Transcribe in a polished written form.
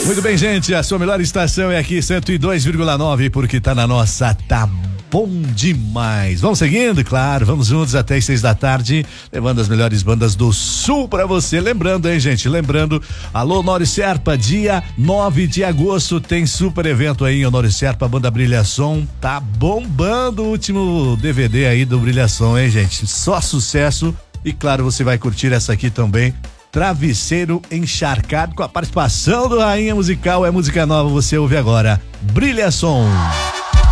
Muito bem, gente, a sua melhor estação é aqui 102,9, porque tá na nossa, tá bom demais. Vamos seguindo, claro, vamos juntos até as 6 da tarde, levando as melhores bandas do Sul pra você. Lembrando, hein, gente, alô, Honório Serpa, dia 9 de agosto tem super evento aí em Honório Serpa, a banda Brilhação tá bombando, o último DVD aí do Brilhação, hein, gente, só sucesso. E claro, você vai curtir essa aqui também, Travesseiro Encharcado, com a participação do Rainha Musical. É música nova, você ouve agora, Brilhação.